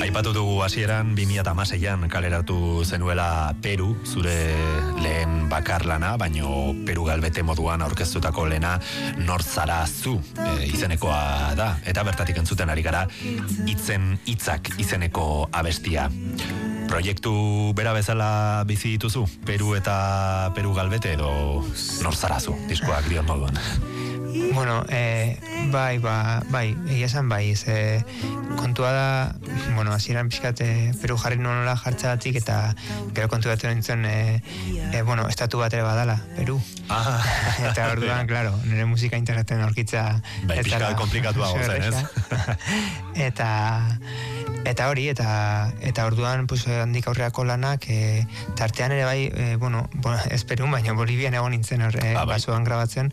Aipatu dugu hasieran 2016an kaleratu zenuela Peru, zure lehen bakarlana, baino Peru Galbete moduan aurkeztutako lehena Nor zara zu izenekoa da, eta bertatik entzuten ari gara hitzak izeneko abestia. Proiektu bera bezala bizi dituzu, Peru eta Peru Galbete edo Nor zara zu, diskoak dion moduan? Bueno, bai, egia esan bai, kontua da, bueno, hasieran pixkat Peru jarri nola jartzeagatik eta gero kontu bat nintzen, bueno, estatu bat ere badala, Peru. Eta orduan, claro, nire musika interneten aurkitza... Bai, pixkat komplikatua gozen, ez? Eta hori, eta orduan pues, handik aurreako lanak, tartean ere bai, bueno, ez Perun, baina Bolivian egon nintzen basuan grabatzen,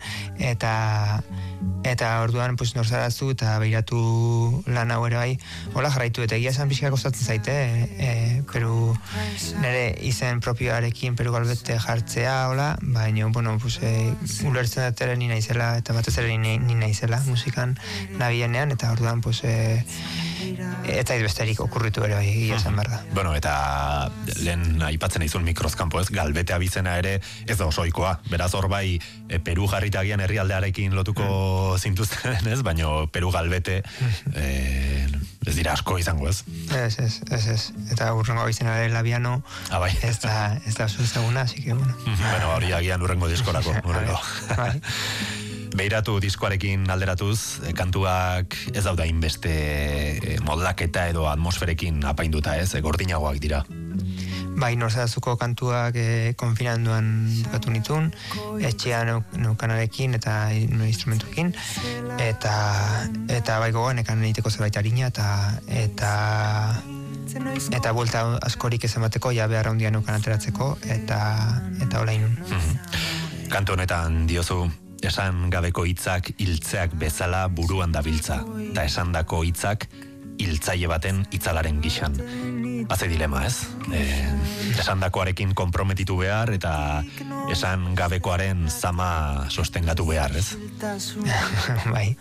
eta orduan pues, Nor zara zu eta behiratu lan hau ere bai, hola jarraitu, eta egia esan pixka kostatzen zaite, Peru, nire izen propioarekin Peru Galbete jartzea, hola, baina, bueno, pues, ulertzen dut ere ni naizela, eta batez ere ni naizela musikan nabienean, eta orduan, pues, eta besterik okurritu ere bai, egia esan behar da. Bueno, eta lehen aipatzen aizun mikrozkampo ez, Galbete abizena ere ez da osoikoa. Beraz hor bai, Peru jarritagian herrialdearekin lotuko zintuzten ez, baina Peru Galbete ez dira asko izango ez. Ez. Eta urrengo abizena ere Labiano, bai. ez da oso ezaguna, así que bueno. Bueno, hori agian urrengo diskorako, urrengo. Bai. Beiratu diskoarekin alderatuz, kantuak ez dauda inbeste moldaketa edo atmosferekin apainduta ez, gordinagoak dira. Bai, Nor zara zuko kantuak konfinanduan bukatu nitun, etxean neukanarekin eta instrumentuekin, eta bai gogoan ekan egiteko zerbait harina, eta buelta askorik ez emateko, ja behar handia neukan ateratzeko, eta hola inun. Kantu honetan diozu, esan gabeko hitzak hiltzeak bezala buruan dabiltza, eta esandako hitzak hiltzaile baten hitzalaren gixan. Haze dilema, ez? Esandakoarekin konprometitu behar eta esan gabekoaren zama sostengatu behar, ez? Bai.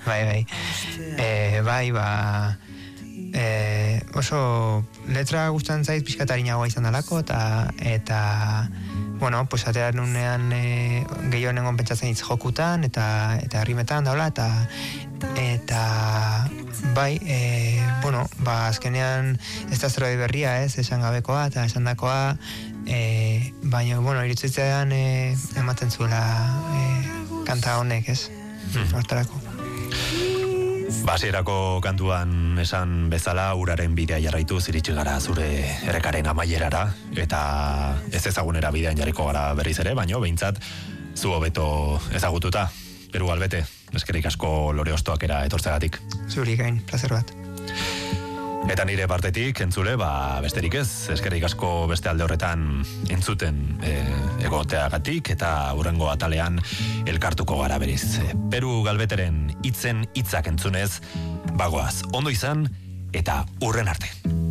Oso letra gustan zait pixkatarinagoa izan dalako eta bueno, pues atera nunean gehiago nengon pentsatzen hitz jokutan eta rimetan daula eta bai, bueno, azkenean ez da zerbait berria ez, esan gabekoa eta esan dakoa, baina, bueno, iritzitzean ematen zuela kanta honek ez, hortarako. Basierako kantuan esan bezala uraren bidea jarraitu iritsi gara zure errekaren amaierara eta ez ezagunera bidean jarriko gara berriz ere, baino behintzat zu hobeto ezagututa, Peru Galbete, eskerrik asko Lore Ostoakera etortzegatik. Zuri gain, plazer bat. Eta nire partetik entzule, besterik ez, eskerrik asko beste alde horretan entzuten egoteagatik eta hurrengo atalean elkartuko gara beriz. Peru Galbeteren hitzak entzunez, bagoaz, ondo izan eta hurren arte.